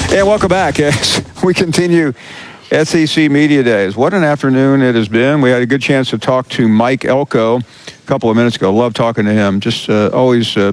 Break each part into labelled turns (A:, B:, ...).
A: And welcome back as we continue SEC Media Days. What an afternoon it has been. We had a good chance to talk to Mike Elko a couple of minutes ago. Love talking to him. Just always so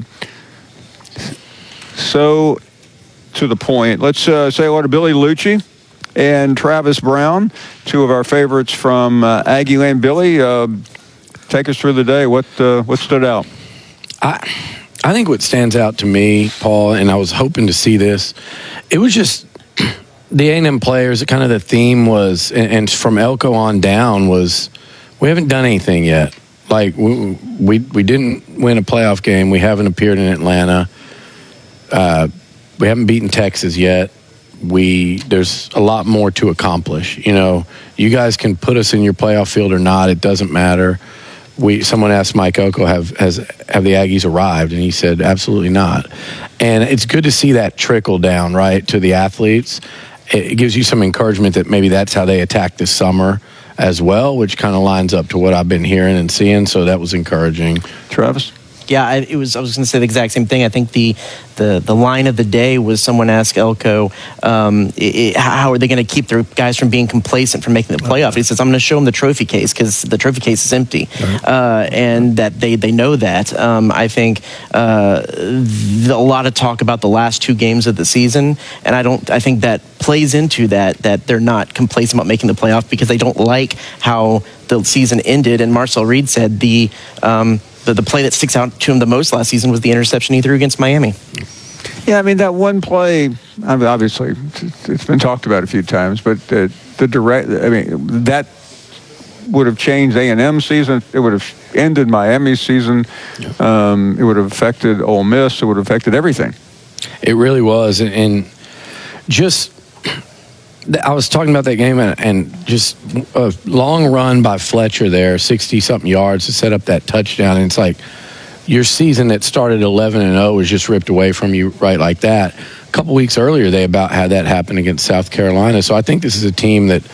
A: to the point. Let's say hello to Billy Lucci and Travis Brown, two of our favorites from Aggie Lane. Billy, take us through the day. What stood out?
B: I think what stands out to me, Paul, and I was hoping to see this, it was just the A&M players, kind of the theme was, and from Elko on down was, we haven't done anything yet. Like, we didn't win a playoff game. We haven't appeared in Atlanta. We haven't beaten Texas yet. There's a lot more to accomplish. You know, you guys can put us in your playoff field or not. It doesn't matter. Someone asked Mike Elko, have the Aggies arrived? And he said, absolutely not. And it's good to see that trickle down, right, to the athletes. It gives you some encouragement that maybe that's how they attack this summer as well, which kind of lines up to what I've been hearing and seeing. So that was encouraging.
A: Travis?
C: Yeah, I was going to say the exact same thing. I think the line of the day was someone asked Elko, how are they going to keep their guys from being complacent from making the playoff? He says, I'm going to show them the trophy case because the trophy case is empty, and that they know that. I think a lot of talk about the last two games of the season, and I think that plays into that they're not complacent about making the playoff because they don't like how the season ended. And Marcel Reed said the play that sticks out to him the most last season was the interception he threw against Miami.
A: Yeah, I mean, that one play, obviously, it's been talked about a few times, but that would have changed A&M's season. It would have ended Miami's season. It would have affected Ole Miss. It would have affected everything.
B: It really was. And just, I was talking about that game and just a long run by Fletcher there, 60-something yards to set up that touchdown. And it's like your season that started 11-0 was just ripped away from you right like that. A couple weeks earlier, they about had that happen against South Carolina. So I think this is a team that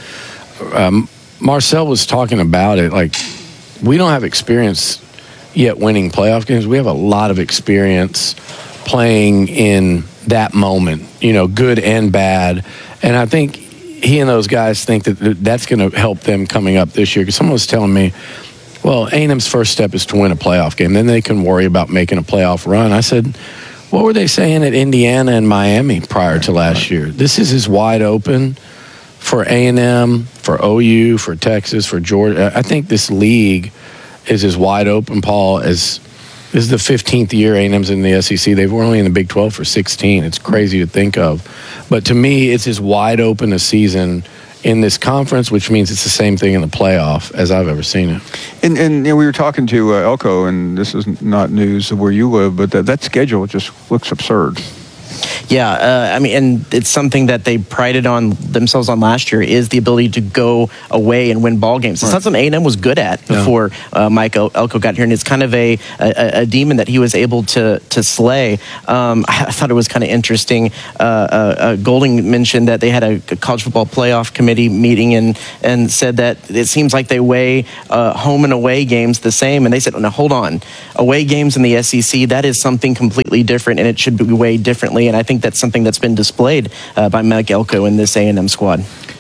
B: Marcel was talking about it. Like, we don't have experience yet winning playoff games. We have a lot of experience playing in that moment, you know, good and bad. And I think he and those guys think that that's going to help them coming up this year. Because someone was telling me, well, A&M's first step is to win a playoff game. Then they can worry about making a playoff run. I said, what were they saying at Indiana and Miami prior to last year? This is as wide open for A&M, for OU, for Texas, for Georgia. I think this league is as wide open, Paul, as this is the 15th year A&M's in the SEC. They were only in the Big 12 for 16. It's crazy to think of. But to me, it's as wide open a season in this conference, which means it's the same thing in the playoff as I've ever seen it.
A: And you know, we were talking to Elko, and this is not news of where you live, but that schedule just looks absurd.
C: Yeah, I mean, and it's something that they prided on themselves on last year is the ability to go away and win ball games. It's not something A&M was good at before Mike Elko got here, and it's kind of a demon that he was able to slay. I thought it was kind of interesting. Golding mentioned that they had a college football playoff committee meeting and said that it seems like they weigh home and away games the same, and they said, "No, hold on, away games in the SEC, that is something completely different, and it should be weighed differently." And I think that's something that's been displayed by Mike Elko in this A&M squad.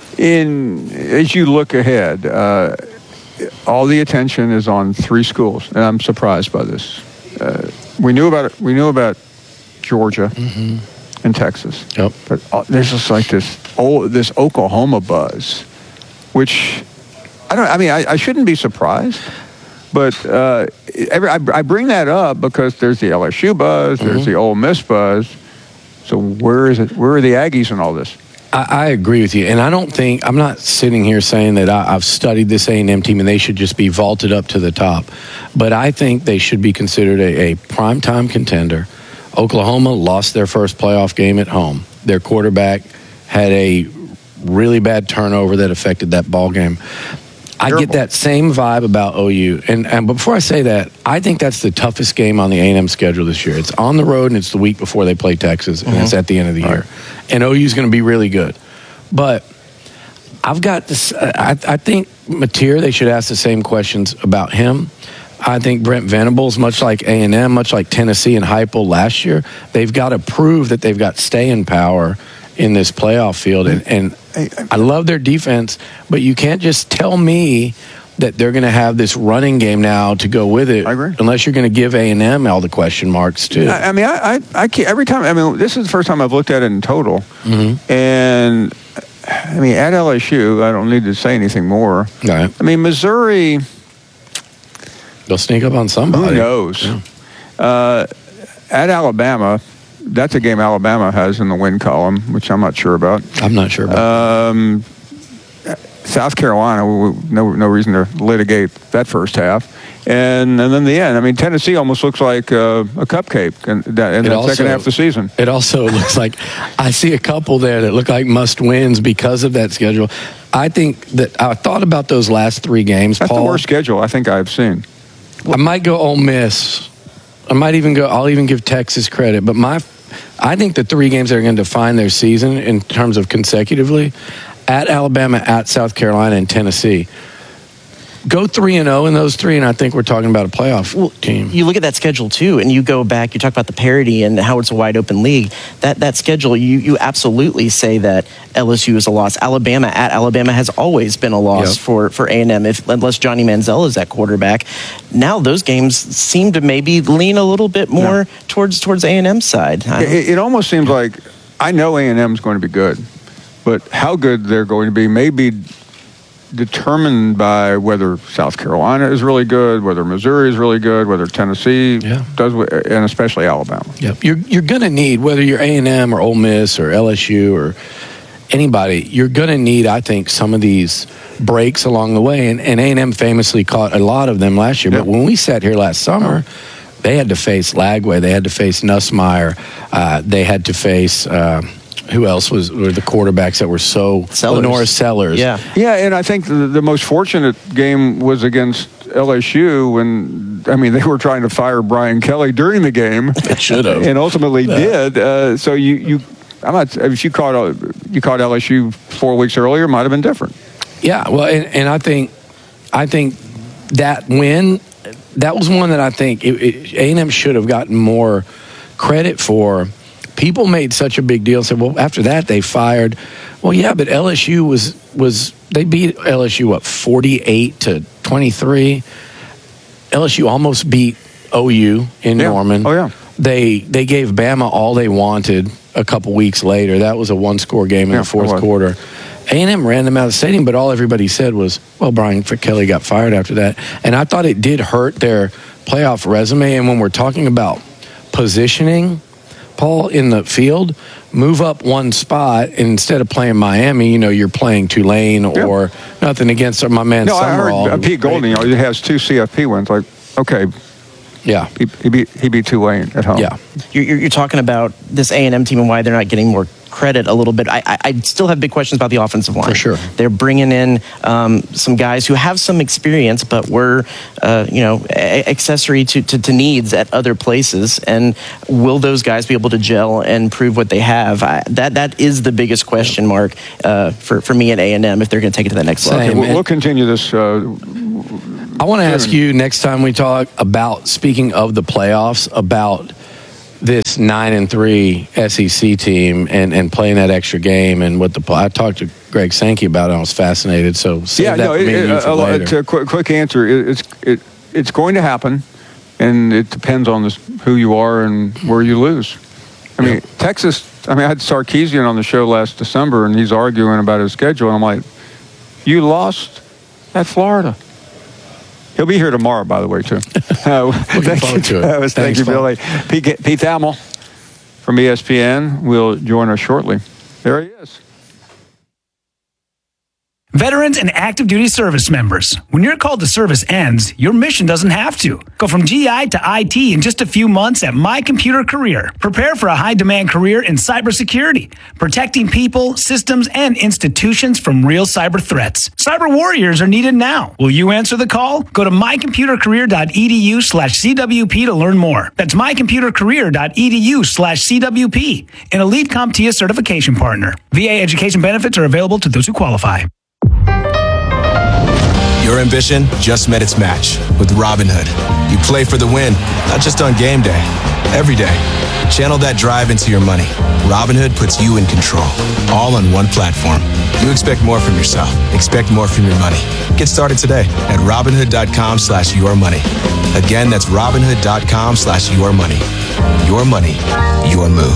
A: As you look ahead, all the attention is on three schools, and I'm surprised by this. We knew about it. We knew about Georgia and Texas, but there's just like this Oklahoma buzz, which I shouldn't be surprised. But I bring that up because there's the LSU buzz, there's the Ole Miss buzz. So where is it? Where are the Aggies in all this?
B: I agree with you, and I'm not sitting here saying that I've studied this A&M team and they should just be vaulted up to the top. But I think they should be considered a primetime contender. Oklahoma lost their first playoff game at home. Their quarterback had a really bad turnover that affected that ball game. I get that same vibe about OU. And before I say that, I think that's the toughest game on the A&M schedule this year. It's on the road, and it's the week before they play Texas, and it's at the end of the year. And OU's going to be really good. But I've got this. I think Mateer, they should ask the same questions about him. I think Brent Venables, much like A&M, much like Tennessee and Heupel last year, they've got to prove that they've got staying power in this playoff field. And I love their defense, but you can't just tell me that they're going to have this running game now to go with it.
A: I agree.
B: Unless you're going to give A&M all the question marks too.
A: I mean, I can't, every time. I mean, this is the first time I've looked at it in total, and I mean, at LSU, I don't need to say anything more.
B: Right.
A: I mean, Missouri.
B: They'll sneak up on somebody.
A: Who knows?
B: Yeah.
A: At Alabama, that's a game Alabama has in the win column, which I'm not sure about.
B: I'm not sure about.
A: South Carolina, no reason to litigate that first half. And then the end. I mean, Tennessee almost looks like a cupcake in the second half of the season.
B: It also looks like I see a couple there that look like must-wins because of that schedule. I think that I thought about those last 3 games,
A: That's
B: Paul.
A: the worst schedule I think I've seen.
B: I might go Ole Miss. I'll even give Texas credit. But I think the 3 games that are going to define their season in terms of consecutively, at Alabama, at South Carolina, and Tennessee. Go 3-0 in those 3, and I think we're talking about a playoff team.
C: You look at that schedule too, and you go back. You talk about the parity and how it's a wide open league. That schedule, you absolutely say that LSU is a loss. Alabama at Alabama has always been a loss for A&M, unless Johnny Manziel is at quarterback. Now those games seem to maybe lean a little bit more towards A&M's side.
A: It almost seems like I know A&M is going to be good, but how good they're going to be may be determined by whether South Carolina is really good, whether Missouri is really good, whether Tennessee does, and especially Alabama.
B: Yep. You're going to need, whether you're A&M or Ole Miss or LSU or anybody, you're going to need, I think, some of these breaks along the way. And A&M famously caught a lot of them last year. But when we sat here last summer, they had to face Lagway. They had to face Nussmeier. They had to face... who else were the quarterbacks that were so... Lenora Sellers.
A: Yeah, and I think the most fortunate game was against LSU when, I mean, they were trying to fire Brian Kelly during the game.
B: They should have.
A: And ultimately did. So if you caught LSU 4 weeks earlier, it might have been different.
B: Yeah, well, and I think that win, that was one that I think A&M should have gotten more credit for. People made such a big deal. Said, well, after that they fired. Well, yeah, but LSU was they beat LSU 48-23. LSU almost beat OU in Norman.
A: Oh yeah.
B: They gave Bama all they wanted a couple weeks later. That was a 1-score game in the fourth quarter. A&M ran them out of the stadium, but all everybody said was, well, Brian Kelly got fired after that. And I thought it did hurt their playoff resume. And when we're talking about positioning, Paul, in the field, move up one spot, and instead of playing Miami, you're playing Tulane or nothing against my man Summerall.
A: I heard Pete Golding, he has 2 CFP wins. Like, okay.
B: Yeah.
A: He beat Tulane at home.
C: Yeah. You're talking about this A&M team and why they're not getting more credit a little bit. I still have big questions about the offensive line.
B: For sure.
C: They're bringing in some guys who have some experience, but were, accessory to needs at other places. And will those guys be able to gel and prove what they have? That is the biggest question mark for me at A&M if they're going to take it to the next level.
A: Okay, we'll continue this.
B: I want to ask you next time we talk about, speaking of the playoffs, about this 9-3 SEC team and playing that extra game and what I talked to Greg Sankey about it. I was fascinated. So
A: it's a quick answer. It's going to happen, and it depends on who you are and where you lose. I mean, Texas. I had Sarkisian on the show last December, and he's arguing about his schedule. And I'm like, you lost at Florida. He'll be here tomorrow, by the way, too.
B: Looking forward to it.
A: Thank you, Billy. Pete Thamel from ESPN will join us shortly. There he is.
D: Veterans and active duty service members, when your call to service ends, your mission doesn't have to. Go from GI to IT in just a few months at My Computer Career. Prepare for a high-demand career in cybersecurity, protecting people, systems, and institutions from real cyber threats. Cyber warriors are needed now. Will you answer the call? Go to mycomputercareer.edu/CWP to learn more. That's mycomputercareer.edu/CWP, an elite CompTIA certification partner. VA education benefits are available to those who qualify.
E: Your ambition just met its match with Robinhood. You play for the win, not just on game day, every day. Channel that drive into your money. Robinhood puts you in control, all on one platform. You expect more from yourself. Expect more from your money. Get started today at Robinhood.com/yourmoney. Again, that's Robinhood.com/yourmoney. Your money, your move.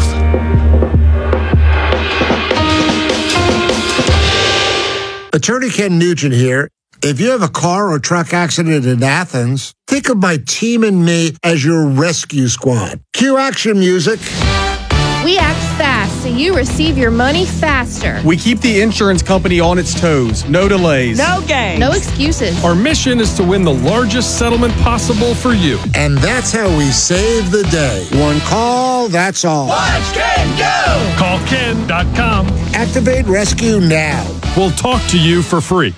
F: Attorney Ken Nugent here. If you have a car or truck accident in Athens, think of my team and me as your rescue squad. Cue action music.
G: We act fast so you receive your money faster.
H: We keep the insurance company on its toes. No delays.
G: No games. No excuses.
I: Our mission is to win the largest settlement possible for you.
F: And that's how we save the day. One call, that's all.
J: Watch Ken go!
I: Call Ken.com.
F: Activate rescue now.
I: We'll talk to you for free.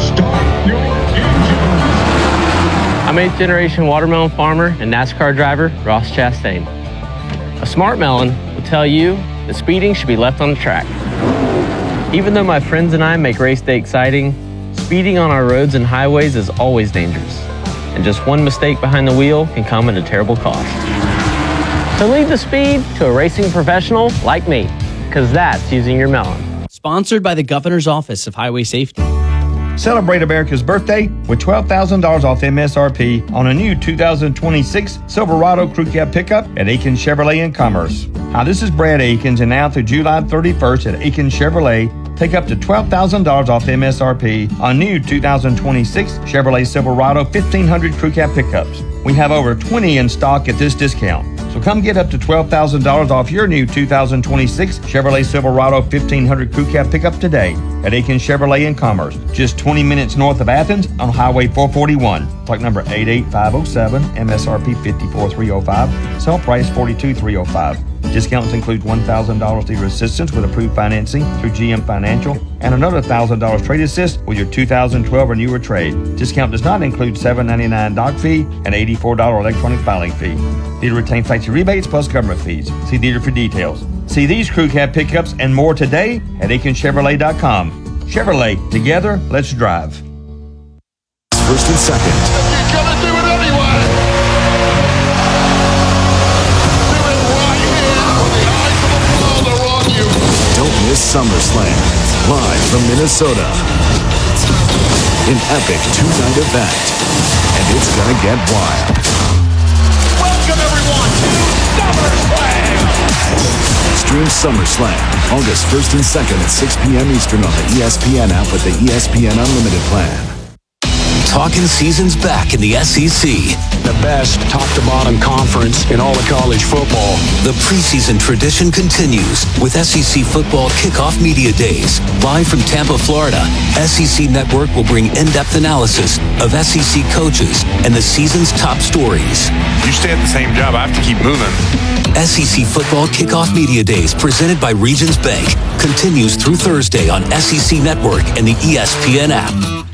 K: I'm 8th generation watermelon farmer and NASCAR driver Ross Chastain. A smart melon will tell you that speeding should be left on the track. Even though my friends and I make race day exciting, speeding on our roads and highways is always dangerous. And just one mistake behind the wheel can come at a terrible cost. So leave the speed to a racing professional like me, because that's using your melon.
L: Sponsored by the Governor's Office of Highway Safety.
M: Celebrate America's birthday with $12,000 off MSRP on a new 2026 Silverado Crew Cab pickup at Aikens Chevrolet in Commerce. Hi, this is Brad Aikens, and now through July 31st at Aikens Chevrolet, take up to $12,000 off MSRP on new 2026 Chevrolet Silverado 1500 Crew Cab pickups. We have over 20 in stock at this discount. So come get up to $12,000 off your new 2026 Chevrolet Silverado 1500 Crew Cab pickup today at Aikens Chevrolet in Commerce, just 20 minutes north of Athens on Highway 441. Truck number 88507, MSRP 54305, sale price 42305. Discounts include $1,000 dealer assistance with approved financing through GM Financial and another $1,000 trade assist with your 2012 or newer trade. Discount does not include $7.99 doc fee and $84 electronic filing fee. Dealer retains factory rebates plus government fees. See dealer for details. See these Crew Cab pickups and more today at AikenChevrolet.com. Chevrolet, together, let's drive.
N: First and second.
J: You're gonna do it anyway! Do it right here when the eyes of the world are on you!
N: Don't miss SummerSlam, live from Minnesota. An epic two-night event, and it's gonna get wild.
J: Welcome everyone to SummerSlam!
N: Stream SummerSlam August 1st and 2nd at 6 p.m. Eastern on the ESPN app with the ESPN Unlimited plan.
O: Talking season's back in the SEC.
P: The best top-to-bottom conference in all of college football.
O: The preseason tradition continues with SEC Football Kickoff Media Days. Live from Tampa, Florida, SEC Network will bring in-depth analysis of SEC coaches and the season's top stories.
Q: You stay at the same job, I have to keep moving.
O: SEC Football Kickoff Media Days, presented by Regions Bank, continues through Thursday on SEC Network and the ESPN app.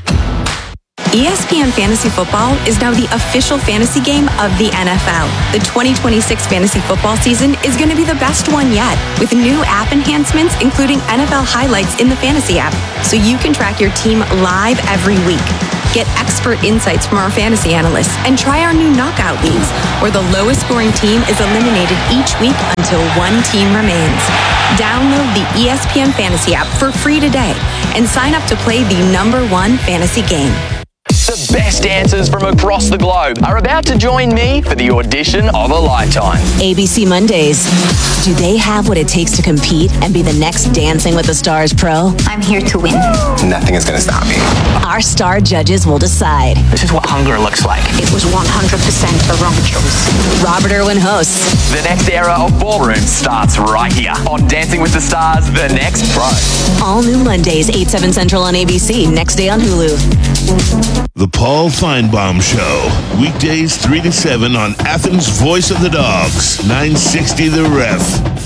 R: ESPN Fantasy Football is now the official fantasy game of the NFL. The 2026 fantasy football season is going to be the best one yet, with new app enhancements including NFL highlights in the fantasy app, so you can track your team live every week. Get expert insights from our fantasy analysts and try our new knockout leagues, where the lowest scoring team is eliminated each week until one team remains. Download the ESPN Fantasy app for free today and sign up to play the #1 fantasy game.
S: The best dancers from across the globe are about to join me for the audition of a lifetime.
T: ABC Mondays. Do they have what it takes to compete and be the next Dancing with the Stars pro?
U: I'm here to win.
V: Nothing is going to stop me.
T: Our star judges will decide.
S: This is what hunger looks like.
U: It was 100% the wrong choice.
T: Robert Irwin hosts.
S: The next era of ballroom starts right here on Dancing with the Stars, The Next Pro.
T: All new Mondays, 8/7 Central on ABC, next day on Hulu.
W: The Paul Feinbaum Show. Weekdays 3 to 7 on Athens' Voice of the Dogs, 960 The Ref.